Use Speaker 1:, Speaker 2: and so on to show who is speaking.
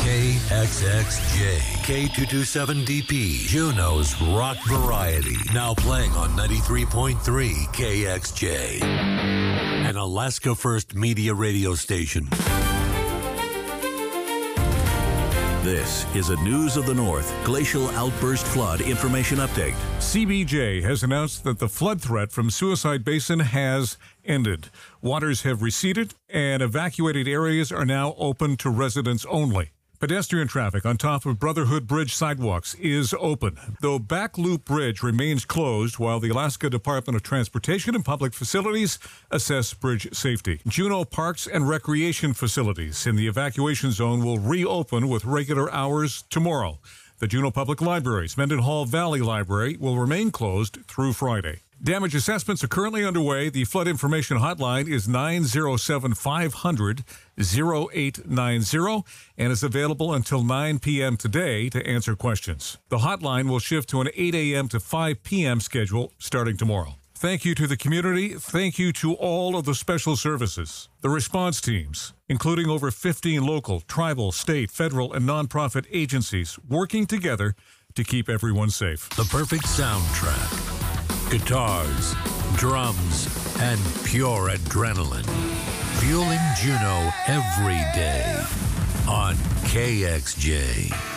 Speaker 1: KXXJ, K227DP, Juneau's rock variety. Now playing on 93.3 KXJ, an Alaska First Media radio station.
Speaker 2: This is a News of the North Glacial Outburst Flood Information Update.
Speaker 3: CBJ has announced that the flood threat from Suicide Basin has ended. Waters have receded and evacuated areas are now open to residents only. Pedestrian traffic on top of Brotherhood Bridge sidewalks is open, though Back Loop Bridge remains closed while the Alaska Department of Transportation and Public Facilities assess bridge safety. Juneau Parks and Recreation facilities in the evacuation zone will reopen with regular hours tomorrow. The Juneau Public Libraries, Mendenhall Valley Library, will remain closed through Friday. Damage assessments are currently underway. The flood information hotline is 907-500-0890 and is available until 9 p.m. today to answer questions. The hotline will shift to an 8 a.m. to 5 p.m. schedule starting tomorrow. Thank you to the community. Thank you to all of the special services, the response teams, including over 15 local, tribal, state, federal, and nonprofit agencies working together to keep everyone safe.
Speaker 1: The perfect soundtrack. Guitars, drums, and pure adrenaline. Fueling Juneau every day on KXJ.